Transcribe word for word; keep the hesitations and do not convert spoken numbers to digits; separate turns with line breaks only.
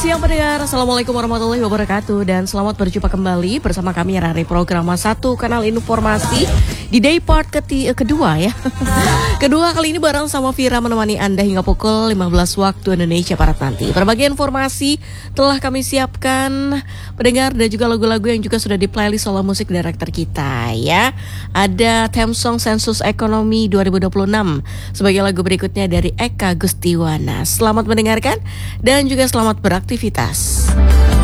siang pendengar, Assalamualaikum warahmatullahi wabarakatuh. Dan selamat berjumpa kembali bersama kami dari program satu Kanal Informasi di day part keti- kedua ya. Kedua kali ini bareng sama Vira menemani Anda hingga pukul lima belas waktu Indonesia Barat nanti. Berbagai informasi telah kami siapkan pendengar dan juga lagu-lagu yang juga sudah di playlist oleh musik director kita ya. Ada theme song Sensus Ekonomi dua ribu dua puluh enam sebagai lagu berikutnya dari Eka Gustiwana. Selamat mendengarkan dan juga selamat beraktivitas.